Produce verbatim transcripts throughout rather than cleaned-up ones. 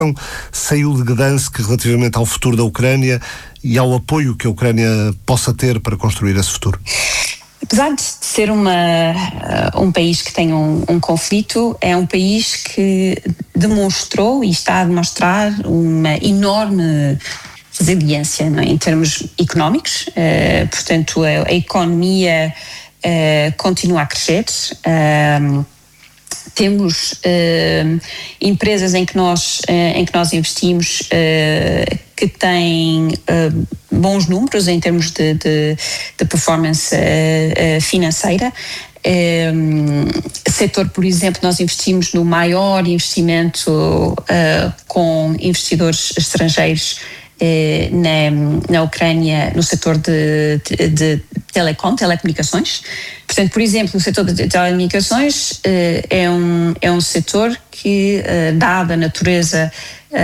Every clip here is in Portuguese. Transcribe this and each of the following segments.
saiu de Gdansk relativamente ao futuro da Ucrânia e ao apoio que a Ucrânia possa ter para construir esse futuro? Apesar de ser uma, um país que tem um, um conflito, é um país que demonstrou e está a demonstrar uma enorme resiliência, não é? Em termos económicos, uh, portanto a, a economia uh, continua a crescer. Uh, temos uh, empresas em que nós, uh, em que nós investimos uh, que têm uh, bons números em termos de, de, de performance uh, uh, financeira. Um, setor, por exemplo, nós investimos no maior investimento uh, com investidores estrangeiros uh, na, na Ucrânia no setor de, de, de telecom, telecomunicações. Portanto, por exemplo, o setor de telecomunicações uh, é, um, é um setor que, uh, dada a natureza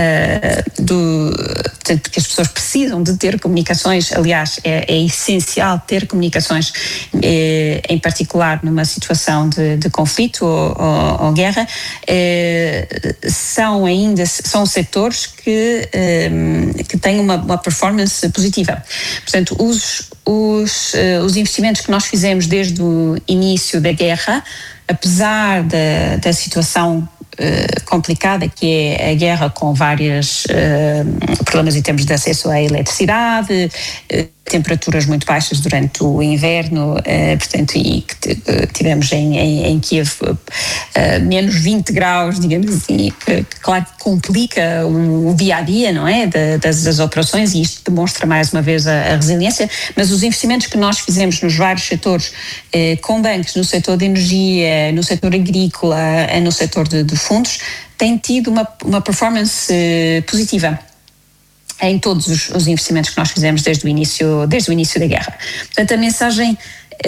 Uh, do, portanto, que as pessoas precisam de ter comunicações, aliás, é, é essencial ter comunicações, eh, em particular numa situação de, de conflito ou, ou, ou guerra, eh, são ainda, são setores que, eh, que têm uma, uma performance positiva. Portanto, os, os, uh, os investimentos que nós fizemos desde o início da guerra, apesar da, da situação Uh, complicada que é a guerra, com vários uh, problemas em termos de acesso à eletricidade, uh, temperaturas muito baixas durante o inverno, uh, portanto, e que uh, tivemos em, em, em Kiev uh, uh, menos vinte graus, digamos assim, que, que claro que complica o, o dia-a-dia, não é, de, das, das operações, e isto demonstra mais uma vez a, a resiliência. Mas os investimentos que nós fizemos nos vários setores, uh, com bancos, no setor de energia, no setor agrícola, uh, no setor de, de fundos, têm tido uma, uma performance uh, positiva em todos os, os investimentos que nós fizemos desde o início, desde o início da guerra. Portanto, a mensagem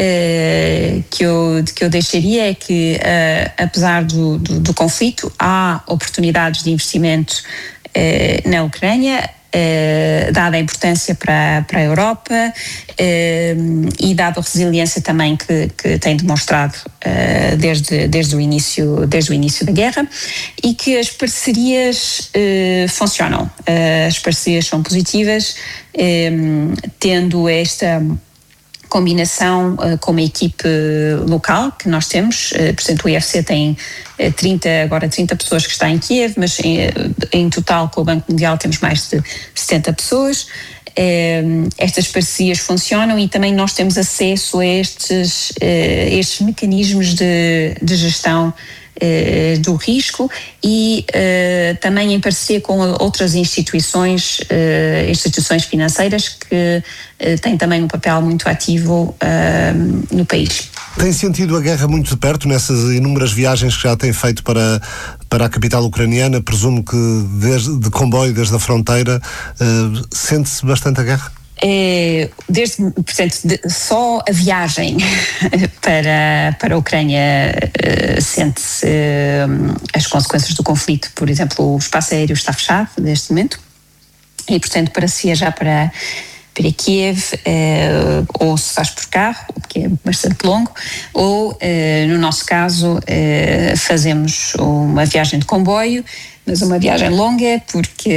eh, que, eu, que eu deixaria é que, eh, apesar do, do, do conflito, há oportunidades de investimento eh, na Ucrânia, eh, dada a importância para, para a Europa eh, e dada a resiliência também que, que tem demonstrado eh, desde, desde, o início, desde o início da guerra, e que as parcerias eh, funcionam. Eh, as parcerias são positivas, eh, tendo esta combinação uh, com uma equipe local que nós temos. Uh, portanto, o I F C tem uh, trinta, agora trinta pessoas que está em Kiev, mas em, em total com o Banco Mundial temos mais de setenta pessoas. Uh, estas parcerias funcionam e também nós temos acesso a estes, uh, estes mecanismos de, de gestão Uh, do risco e uh, também em parceria com outras instituições, uh, instituições financeiras que uh, têm também um papel muito ativo uh, no país. Tem sentido a guerra muito de perto nessas inúmeras viagens que já tem feito para, para a capital ucraniana? Presumo que desde, de comboio, desde a fronteira, uh, sente-se bastante a guerra? É, desde, portanto, de, só a viagem para, para a Ucrânia uh, sente-se uh, as consequências do conflito. Por exemplo, o espaço aéreo está fechado neste momento e, portanto, para se viajar para, para Kiev, uh, ou se faz por carro, o que é bastante longo, ou, uh, no nosso caso, uh, fazemos uma viagem de comboio, mas uma viagem longa, porque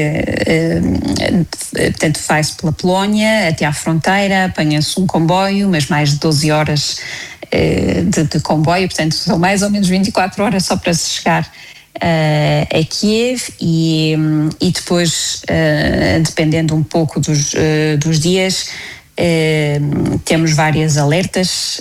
uh, portanto faz-se pela Polónia até à fronteira, apanha-se um comboio, mas mais de doze horas uh, de, de comboio, portanto são mais ou menos vinte e quatro horas só para se chegar uh, a Kiev, e, e depois, uh, dependendo um pouco dos, uh, dos dias, uh, temos várias alertas,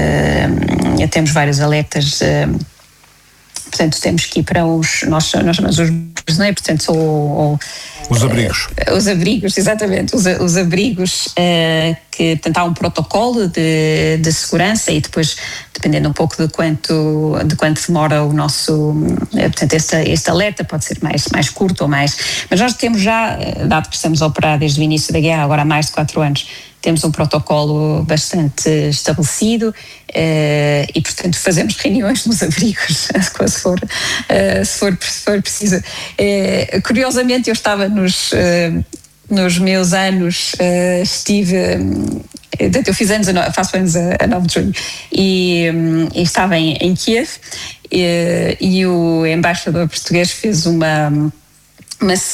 uh, temos vários alertas. Uh, Portanto, temos que ir para os, nós, nós chamamos os, não é? Portanto, ou, ou, os abrigos. Uh, os abrigos, exatamente, os, os abrigos, uh, que, portanto, há um protocolo de, de segurança e depois, dependendo um pouco de quanto, de quanto demora o nosso, uh, portanto, este, este alerta pode ser mais, mais curto ou mais, mas nós temos já, dado que estamos a operar desde o início da guerra, agora há mais de quatro anos, temos um protocolo bastante estabelecido uh, e, portanto, fazemos reuniões nos abrigos, se for, uh, se for, se for preciso. Uh, curiosamente, eu estava nos, uh, nos meus anos, uh, estive... Um, eu fiz anos, faço anos a, a nove de junho e, um, e estava em, em Kiev e, e o embaixador português fez uma... uma